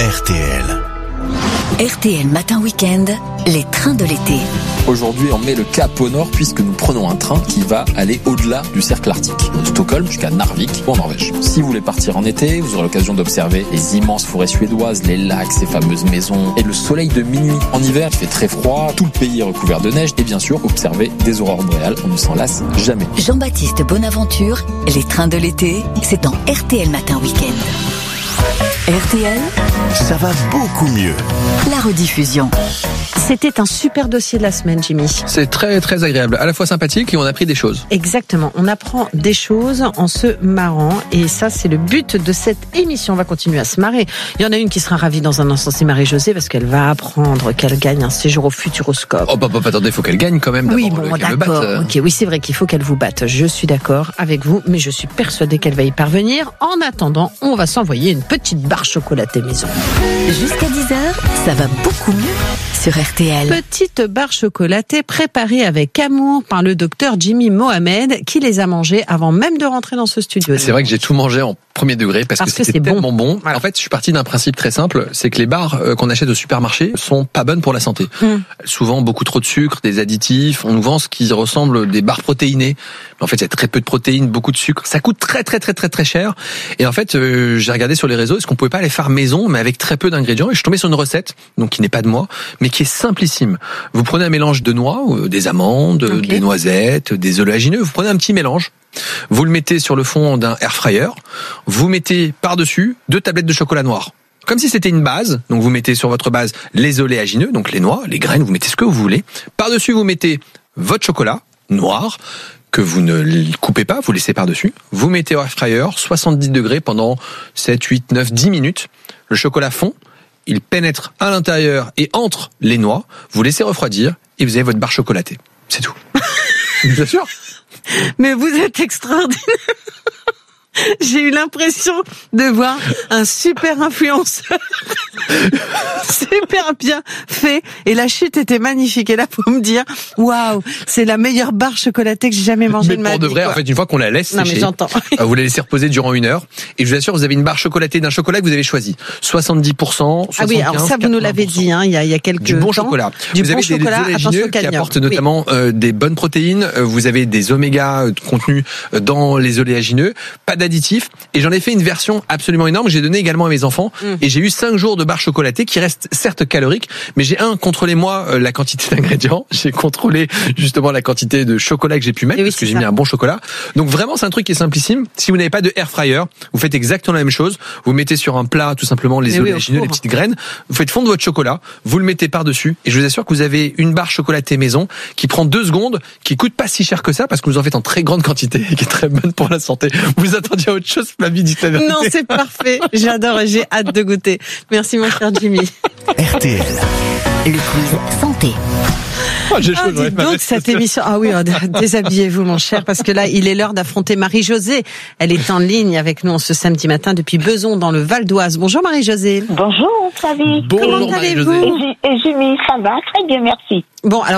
RTL. RTL Matin Week-end, les trains de l'été. Aujourd'hui, on met le cap au nord puisque nous prenons un train qui va aller au-delà du cercle arctique, de Stockholm jusqu'à Narvik, en Norvège. Si vous voulez partir en été, vous aurez l'occasion d'observer les immenses forêts suédoises, les lacs, ces fameuses maisons et le soleil de minuit. En hiver, il fait très froid, tout le pays est recouvert de neige et bien sûr, observer des aurores boréales, on ne s'en lasse jamais. Jean-Baptiste Bonaventure, les trains de l'été, c'est dans RTL Matin Week-end. RTL, Ça va beaucoup mieux. la rediffusion. C'était un super dossier de la semaine, Jimmy. C'est très très agréable, à la fois sympathique et on a appris des choses. Exactement, on apprend des choses en se marrant et ça c'est le but de cette émission, on va continuer à se marrer. Il y en a une qui sera ravie dans un instant, c'est Marie-Josée, parce qu'elle va apprendre qu'elle gagne un séjour au Futuroscope. Oh attendez, faut qu'elle gagne quand même d'abord. Oui, bon, qu'elle le d'accord, batte. ok, oui c'est vrai qu'il faut qu'elle vous batte, je suis d'accord avec vous, mais je suis persuadée qu'elle va y parvenir. En attendant, on va s'envoyer une petite barre chocolatée maison. Jusqu'à 10h, ça va beaucoup mieux sur RTL. Petite barre chocolatée préparée avec amour par le docteur Jimmy Mohamed qui les a mangées avant même de rentrer dans ce studio. C'est vrai que j'ai tout mangé en premier degré parce que c'est c'était bon. tellement bon. Voilà. En fait, je suis parti d'un principe très simple, c'est que les barres qu'on achète au supermarché sont pas bonnes pour la santé. Souvent beaucoup trop de sucre, des additifs, on nous vend ce qui ressemble des barres protéinées. Mais en fait, il y a très peu de protéines, beaucoup de sucre. Ça coûte très cher. Et en fait, j'ai regardé sur les réseaux, est-ce qu'on pouvait pas les faire maison mais avec très peu d'ingrédients, et je suis tombé sur une recette donc qui n'est pas de moi, mais qui est simplissime. Vous prenez un mélange de noix, des amandes, des noisettes, des oléagineux, vous prenez un petit mélange. Vous le mettez sur le fond d'un air fryer, vous mettez par-dessus 2 tablettes de chocolat noir. Comme si c'était une base, donc vous mettez sur votre base les oléagineux, donc les noix, les graines, vous mettez ce que vous voulez. Par-dessus, vous mettez votre chocolat noir, que vous ne coupez pas, vous laissez par-dessus. Vous mettez au air fryer, 70 degrés pendant 7, 8, 9, 10 minutes. Le chocolat fond, il pénètre à l'intérieur et entre les noix. Vous laissez refroidir et vous avez votre barre chocolatée. C'est tout. Bien sûr. Mais vous êtes extraordinaire. J'ai eu l'impression de voir un super influenceur. Super bien fait. Et la chute était magnifique. Et là, faut me dire, waouh, c'est la meilleure barre chocolatée que j'ai jamais mangée de ma vie. Mais pour de vrai, quoi. en fait, une fois qu'on la laisse Non, sécher, mais j'entends. vous la laissez reposer durant 1 heure. Et je vous assure, vous avez une barre chocolatée d'un chocolat que vous avez choisi. 70%, 75%. Ah oui, alors ça, vous nous l'avez dit, hein, il y a quelques Du bon temps. chocolat. Du Vous bon avez chocolat, des attention oléagineux au qui cadmium. apportent notamment des bonnes protéines. Vous avez des oméga contenus dans les oléagineux. Pas d'additifs. Et j'en ai fait une version absolument énorme que j'ai donnée également à mes enfants. Et j'ai eu 5 jours de barre chocolatée qui restent certes caloriques, mais j'ai contrôlé moi la quantité d'ingrédients. J'ai contrôlé justement la quantité de chocolat que j'ai pu mettre, Et oui, parce que c'est j'ai ça. mis un bon chocolat. Donc vraiment, c'est un truc qui est simplissime. Si vous n'avez pas de air fryer, vous faites exactement la même chose. Vous mettez sur un plat tout simplement les Mais oui, au oléagineux, four. les petites graines. Vous faites fondre votre chocolat, vous le mettez par-dessus, et je vous assure que vous avez une barre chocolatée maison qui prend 2 secondes, qui coûte pas si cher que ça, parce que vous en faites en très grande quantité et qui est très bonne pour la santé. Vous attendiez à autre chose, Flavie, dites la vérité. Non, c'est parfait. J'adore et j'ai hâte de goûter. Merci mon cher Jimmy. RTL. Le quiz santé. J'ai Ah, chaud, j'aurais dites pas donc fait cette ça. émission. Ah oui, déshabillez-vous mon cher, parce que là, il est l'heure d'affronter Marie-Josée. Elle est en ligne avec nous ce samedi matin depuis Beson dans le Val d'Oise. Bonjour Marie-Josée. Bonjour, Flavie. Bonjour Comment allez-vous? Marie-Josée. Et Jimmy, ça va? Très bien, merci. Bon, alors